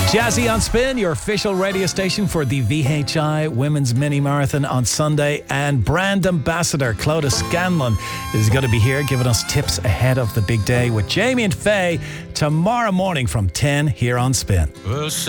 Jazzy on Spin, your official radio station for the VHI Women's Mini Marathon on Sunday. And brand ambassador Clodagh Scanlon is going to be here giving us tips ahead of the big day with Jamie and Faye tomorrow morning from 10 here on Spin.